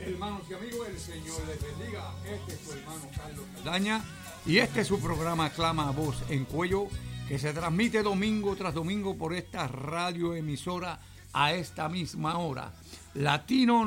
Hermanos y amigos, el Señor les bendiga. Este es su hermano Carlos Caldaña y este es su programa Clama a Voz en Cuello, que se transmite domingo tras domingo por esta radioemisora a esta misma hora. Latino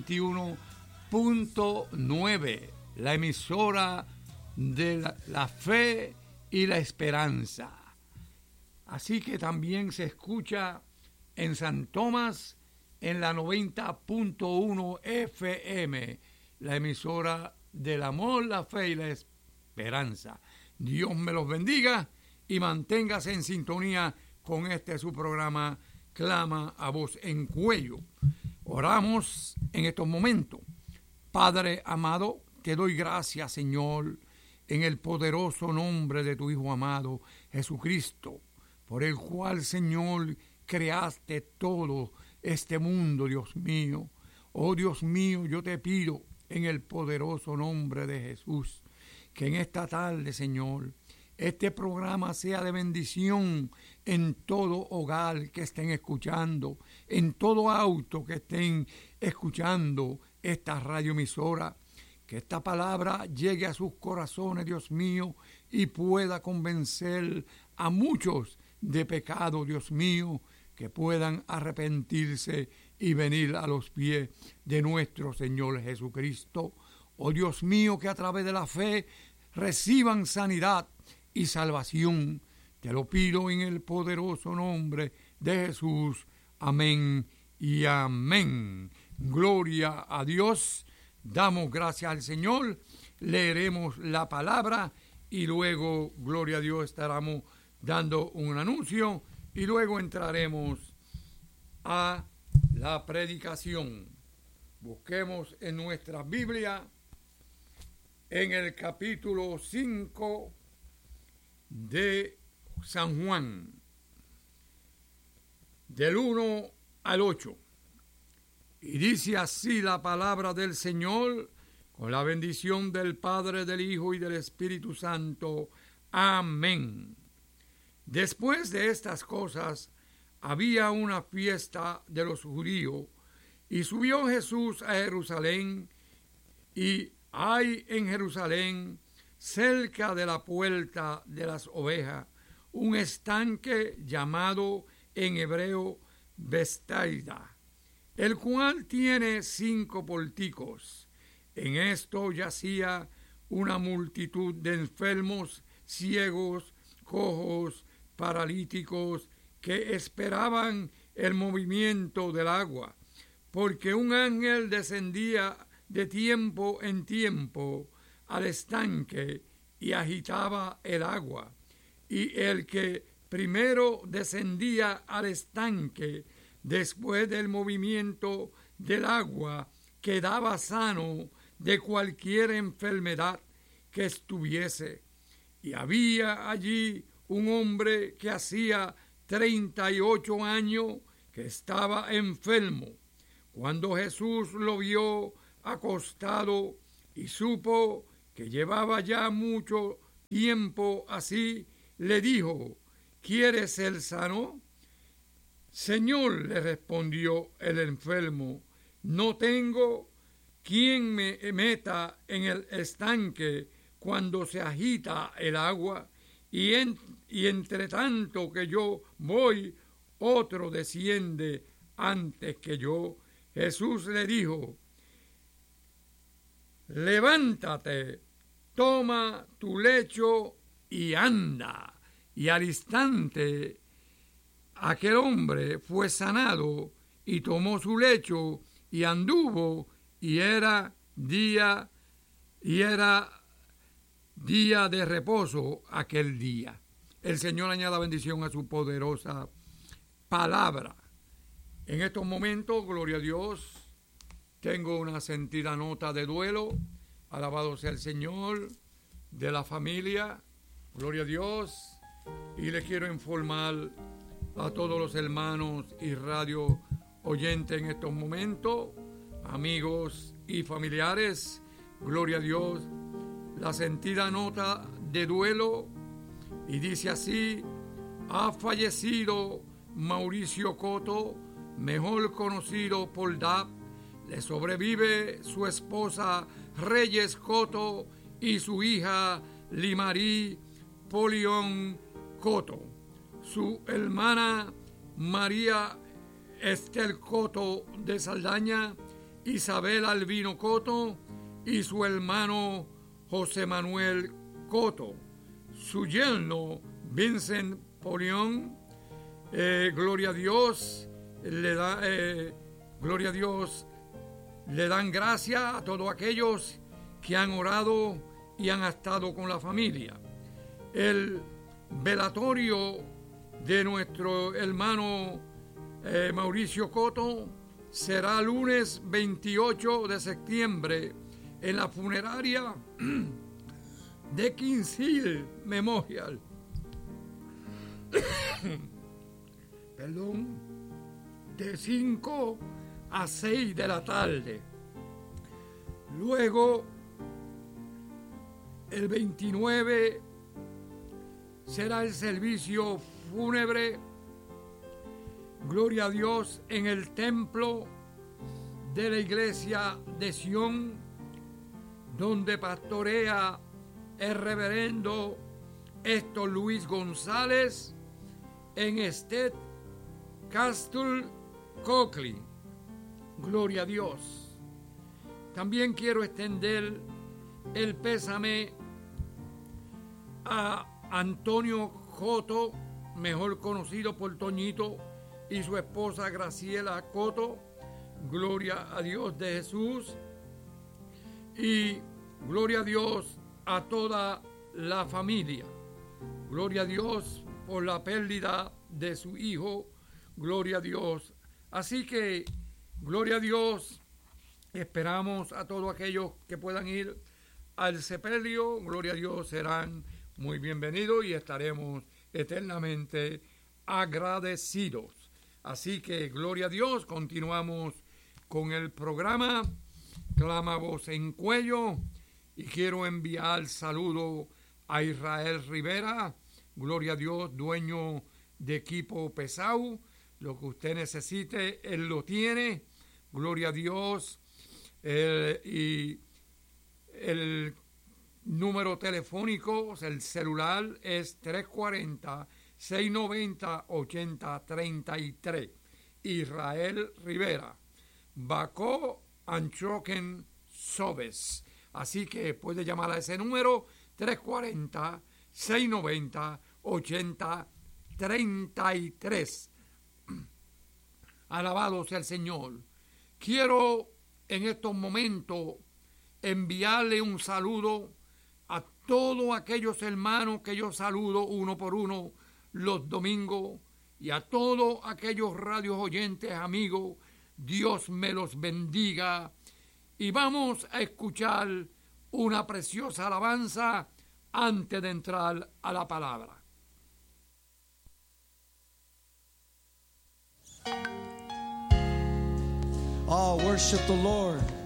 91.9, la emisora de la fe y la esperanza. Así que también se escucha en San Tomás en la 90.1 FM, la emisora del amor, la fe y la esperanza. Dios me los bendiga y manténgase en sintonía con este su programa Clama a Voz en Cuello. Oramos en estos momentos. Padre amado, te doy gracias, Señor, en el poderoso nombre de tu Hijo amado, Jesucristo, por el cual, Señor, creaste todo este mundo, Dios mío. Oh Dios mío, yo te pido en el poderoso nombre de Jesús que en esta tarde, Señor, este programa sea de bendición en todo hogar que estén escuchando, en todo auto que estén escuchando esta radioemisora, que esta palabra llegue a sus corazones, Dios mío, y pueda convencer a muchos de pecado, Dios mío, que puedan arrepentirse y venir a los pies de nuestro Señor Jesucristo. Oh Dios mío, que a través de la fe reciban sanidad y salvación. Te lo pido en el poderoso nombre de Jesús. Amén y amén. Gloria a Dios. Damos gracias al Señor. Leeremos la palabra y luego, gloria a Dios, estaremos dando un anuncio. Y luego entraremos a la predicación. Busquemos en nuestra Biblia, en el capítulo 5 de San Juan, del 1 al 8. Y dice así la palabra del Señor, con la bendición del Padre, del Hijo y del Espíritu Santo. Amén. Después de estas cosas, había una fiesta de los judíos, y subió Jesús a Jerusalén, y hay en Jerusalén, cerca de la puerta de las ovejas, un estanque llamado en hebreo Bethesda, el cual tiene 5 pórticos. En esto yacía una multitud de enfermos, ciegos, cojos, paralíticos, que esperaban el movimiento del agua, porque un ángel descendía de tiempo en tiempo al estanque y agitaba el agua, y el que primero descendía al estanque después del movimiento del agua quedaba sano de cualquier enfermedad que estuviese. Y había allí un hombre que hacía 38 años que estaba enfermo. Cuando Jesús lo vio acostado y supo que llevaba ya mucho tiempo así, le dijo: ¿Quieres ser sano? Señor, le respondió el enfermo, no tengo quien me meta en el estanque cuando se agita el agua, y entre tanto que yo voy, otro desciende antes que yo. Jesús le dijo: levántate, toma tu lecho y anda. Y al instante aquel hombre fue sanado y tomó su lecho y anduvo, y era día de reposo aquel día. El Señor añada bendición a su poderosa palabra. En estos momentos, gloria a Dios, tengo una sentida nota de duelo. Alabado sea el Señor, de la familia. Gloria a Dios. Y le quiero informar a todos los hermanos y radio oyentes en estos momentos, amigos y familiares, gloria a Dios, la sentida nota de duelo, y dice así: ha fallecido Mauricio Coto, mejor conocido por DAP, Le sobrevive su esposa Reyes Coto y su hija Limarí Polión Coto. Su hermana María Estel Coto de Saldaña, Isabel Albino Coto y su hermano José Manuel Coto. Su yerno Vincent Polión, gloria a Dios, gloria a Dios, le dan gracias a todos aquellos que han orado y han estado con la familia. El velatorio de nuestro hermano Mauricio Coto será lunes 28 de septiembre en la funeraria de Kings Hill Memorial. Perdón, de 5 a 6 de la tarde. Luego, el 29 será el servicio fúnebre, gloria a Dios, en el templo de la iglesia de Sion, donde pastorea el reverendo Héctor Luis González en Estate Castle Cockley. Gloria a Dios. También quiero extender el pésame a Antonio Coto, mejor conocido por Toñito, y su esposa Graciela Coto. Gloria a Dios de Jesús. Y gloria a Dios a toda la familia. Gloria a Dios por la pérdida de su hijo. Gloria a Dios. Así que, gloria a Dios. Esperamos a todos aquellos que puedan ir al sepelio. Gloria a Dios, serán muy bienvenidos y estaremos eternamente agradecidos. Así que, gloria a Dios, continuamos con el programa Clama Voz en Cuello, y quiero enviar saludo a Israel Rivera, gloria a Dios, dueño de Equipo Pesau. Lo que usted necesite, él lo tiene, gloria a Dios. Y el número telefónico, el celular, es 340-690-8033. Israel Rivera, Bacó Anchoquen Sobes. Así que puede llamar a ese número 340-690-8033. Alabado sea el Señor. Quiero en estos momentos enviarle un saludo a todos aquellos hermanos que yo saludo uno por uno los domingos, y a todos aquellos radios oyentes amigos. Dios me los bendiga. Y vamos a escuchar una preciosa alabanza antes de entrar a la palabra. Oh, worship the Lord.